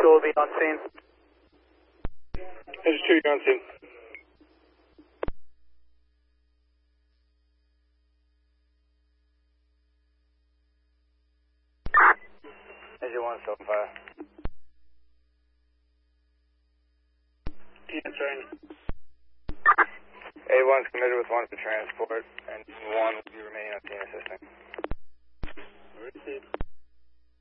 2 will be on scene. Engine 2, you're on scene. Engine 1, still on fire. A1's committed with 1 for transport, and 1 will be remaining on scene assisting. Received.